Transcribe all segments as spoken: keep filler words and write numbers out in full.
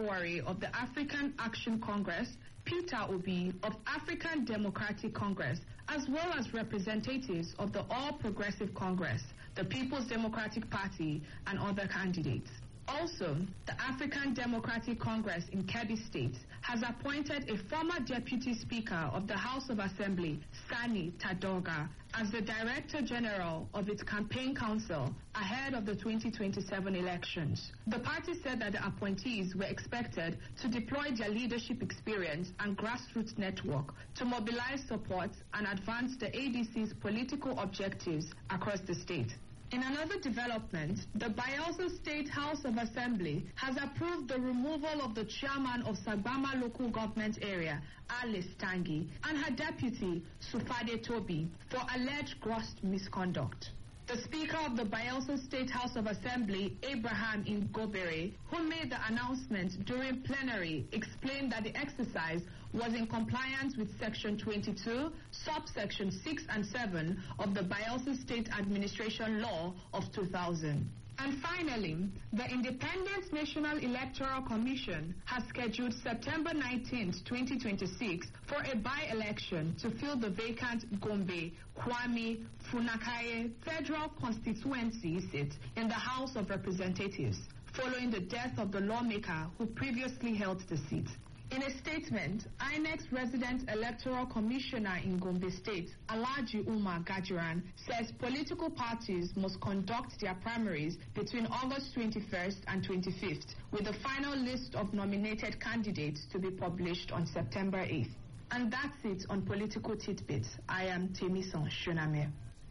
Olawari of the African Action Congress, Peter Obi of African Democratic Congress, as well as representatives of the All Progressive Congress, the People's Democratic Party, and other candidates. Also, the African Democratic Congress in Kebbi State has appointed a former Deputy Speaker of the House of Assembly, Sani Tadoga, as the Director General of its campaign council ahead of the twenty twenty-seven elections. The party said that the appointees were expected to deploy their leadership experience and grassroots network to mobilize support and advance the A D C's political objectives across the state. In another development, the Bayelsa State House of Assembly has approved the removal of the chairman of Sagbama local government area, Alice Tangi, and her deputy, Sufade Tobi, for alleged gross misconduct. The Speaker of the Bayelsa State House of Assembly, Abraham Ingobere, who made the announcement during plenary, explained that the exercise was in compliance with Section twenty-two, subsection six and seven of the Bayelsa State Administration Law of two thousand. And finally, the Independent National Electoral Commission has scheduled September nineteenth, twenty twenty-six for a by-election to fill the vacant Gombe, Kwame, Funakaye Federal Constituency seat in the House of Representatives, following the death of the lawmaker who previously held the seat. In a statement, I N E C's resident electoral commissioner in Gombe State, Alhaji Umar Gajiran, says political parties must conduct their primaries between August twenty-first and twenty-fifth, with the final list of nominated candidates to be published on September eighth. And that's it on Political Tidbits. I am Temison Shoname.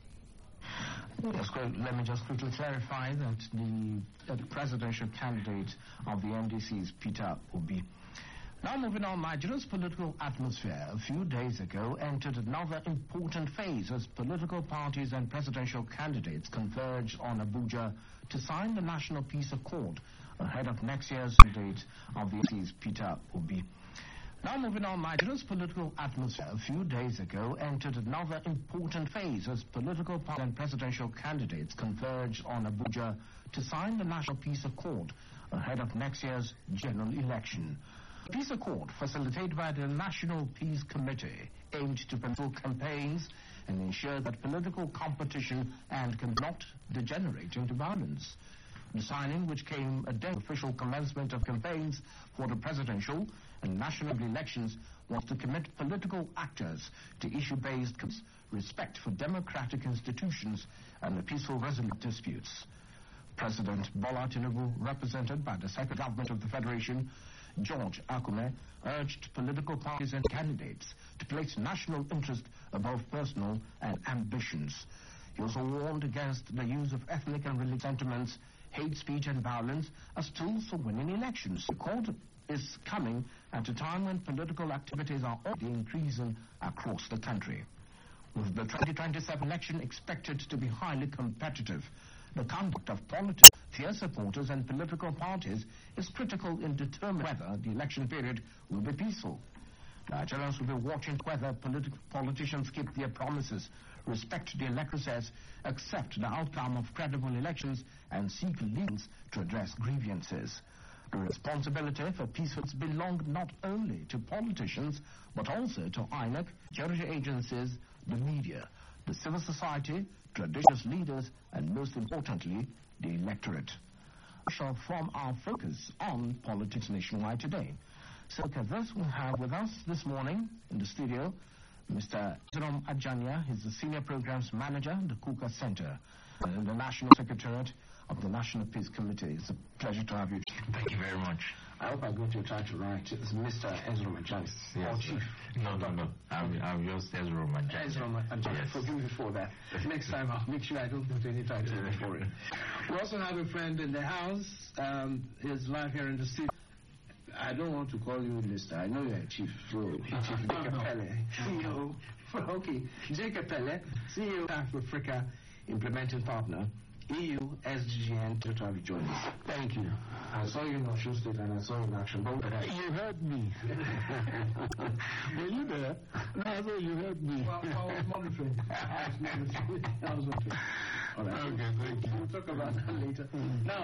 Yes, let me just quickly clarify that the, uh, the presidential candidate of the N D C is Peter Obi. Now moving on, Nigeria's political atmosphere a few days ago entered another important phase as political parties and presidential candidates converged on Abuja to sign the National Peace Accord ahead of next year's date of the N D C's Peter Obi. Now moving on, Nigeria's political atmosphere a few days ago entered another important phase as political parties and presidential candidates converged on Abuja to sign the National Peace Accord ahead of next year's general election. The Peace Accord, facilitated by the National Peace Committee, aimed to control campaigns and ensure that political competition and cannot degenerate into violence. The signing, which came a day official commencement of campaigns for the presidential and national elections, was to commit political actors to issue-based respect for democratic institutions and the peaceful resolution of disputes. President Bola Tinubu, represented by the second government of the Federation, George Akume, urged political parties and candidates to place national interest above personal and ambitions. He also warned against the use of ethnic and religious sentiments, hate speech and violence as tools for winning elections. The court is coming at a time when political activities are already increasing across the country. With the twenty twenty-seven election expected to be highly competitive, the conduct of politics, their supporters and political parties is critical in determining whether the election period will be peaceful. Nigerians will be watching whether politi- politicians keep their promises, respect the electoral process, accept the outcome of credible elections, and seek leads to address grievances. The responsibility for peace belongs not only to politicians, but also to I N E C, security agencies, the media, the civil society, traditional leaders, and most importantly, the electorate. From our focus on politics nationwide today. So, okay, this we have with us this morning in the studio, Mister Ezrom Ajanya. He's the Senior Programs Manager at the Kuka Center, uh, the National Secretariat of the National Peace Committee. It's a pleasure to have you. Thank you very much. I hope I got your title right. It's Mister Ezrom Ajanya. Yes, or Chief. No, no, no. I'm, I'm just Ezrom Ajanya. Ezrom Ajanya. Yes. Forgive me for that. Next time I'll make sure I don't put any title before it. We also have a friend in the house. Um, is live here in the studio. I don't want to call you Mister I know you're a chief. So, Chief Jacob Pele, C E O. Okay, Jacob Pele, C E O of Africa Implementing Partner, E U, S D G N, to have you join us. Thank you. I saw you in Osun State and I saw you in action. But uh, you heard me. Were you there? No, I thought you heard me. Well, I was monitoring. I was monitoring. I was monitoring. All right. Okay, thank you. We'll talk about that later. Mm-hmm. Now,